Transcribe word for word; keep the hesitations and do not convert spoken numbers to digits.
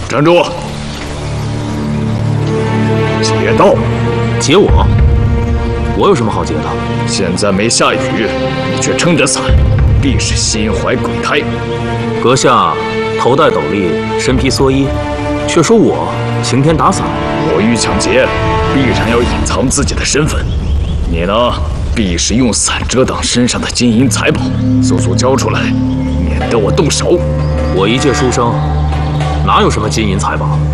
站住！劫道！ 劫我？我有什么好劫的？ 现在没下雨，你却撑着伞，必是心怀鬼胎。 阁下头戴斗笠，身披蓑衣，却说我晴天打伞。 我欲抢劫，必然要隐藏自己的身份。你呢，必是用伞遮挡身上的金银财宝，速速交出来，免得我动手。 我一介书生，哪有什么金银财宝？